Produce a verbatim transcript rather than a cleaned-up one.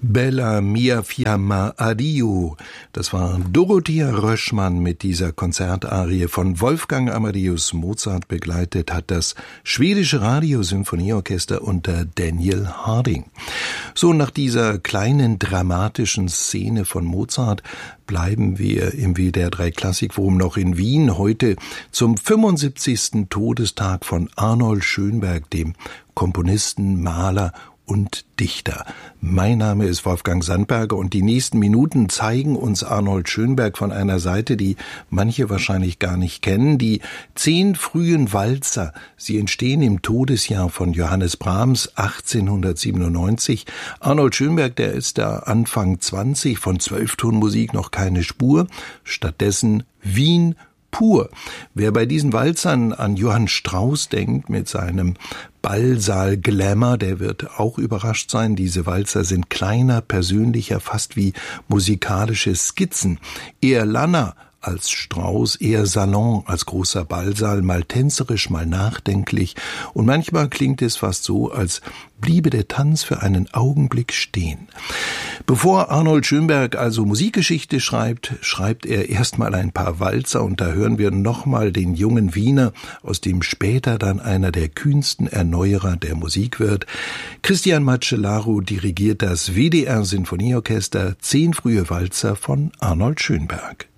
Bella mia fiamma addio. Das war Dorothea Röschmann mit dieser Konzertarie von Wolfgang Amadeus Mozart. Begleitet hat das schwedische Radiosymphonieorchester unter Daniel Harding. So, nach dieser kleinen dramatischen Szene von Mozart bleiben wir im W D R drei Klassikforum noch in Wien, heute zum fünfundsiebzigsten Todestag von Arnold Schönberg, dem Komponisten, Maler und Dichter. Mein Name ist Wolfgang Sandberger und die nächsten Minuten zeigen uns Arnold Schönberg von einer Seite, die manche wahrscheinlich gar nicht kennen. Die zehn frühen Walzer, sie entstehen im Todesjahr von Johannes Brahms achtzehnhundertsiebenundneunzig. Arnold Schönberg, der ist da Anfang zwanzig, von Zwölftonmusik noch keine Spur. Stattdessen Wien pur. Wer bei diesen Walzern an Johann Strauss denkt mit seinem Ballsaal-Glamour, der wird auch überrascht sein. Diese Walzer sind kleiner, persönlicher, fast wie musikalische Skizzen. Eher Lanner als Strauss, eher Salon als großer Ballsaal, mal tänzerisch, mal nachdenklich. Und manchmal klingt es fast so, als bliebe der Tanz für einen Augenblick stehen. Bevor Arnold Schönberg also Musikgeschichte schreibt, schreibt er erstmal ein paar Walzer, und da hören wir nochmal den jungen Wiener, aus dem später dann einer der kühnsten Erneuerer der Musik wird. Christian Macellaro dirigiert das W D R Sinfonieorchester, zehn frühe Walzer von Arnold Schönberg.